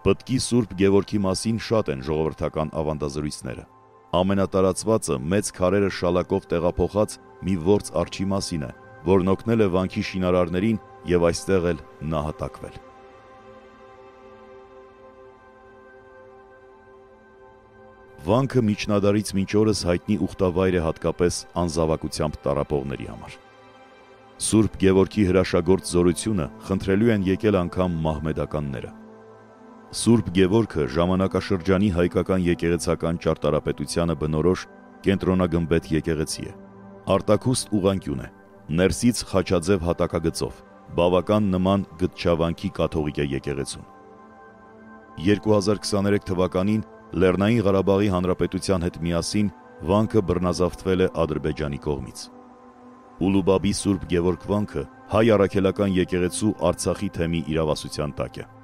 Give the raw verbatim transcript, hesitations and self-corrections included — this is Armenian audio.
Պտկի Սուրբ Գևորգի մասին շատ են ժողովրդական ավանդազրույցները։ Ամենատարածվածը մեծ քարերը շալակով տեղափոխած մի ործ արջի մասին է, որն օգնել է վանքի շինարարներին եւ այստեղ էլ նահատակվել։ Վանքը միջնադարից մինչ օրս հայտնի ուխտավայր է հատկապես անզավակությամբ տառապողների համար։ Սուրբ Գևորգի հրաշագործ զորությունը խնդրելու են եկել անգամ մահմեդականները։ Սուրբ Գևորգը ժամանակաշրջանի հայկական եկեղեցական ճարտարապետությանը բնորոշ կենտրոնագմբեթ եկեղեցի է։ Արտաքուստ ուղղանկյուն է, ներսից խաչաձև հատակագծով, բավական նման գտչավանքի կաթողիկե եկեղեցուն։ երկու հազար քսաներեք թվականին Լեռնային Ղարաբաղի Հանրապետության հետ միասին վանքը բռնազավթվել է Ադրբեջանի կողմից։ Ուլուբաբի Սուրբ Գևորգ վանքը հայ առաքելական եկեղեցու Արցախի թեմի իրավասության տակ է։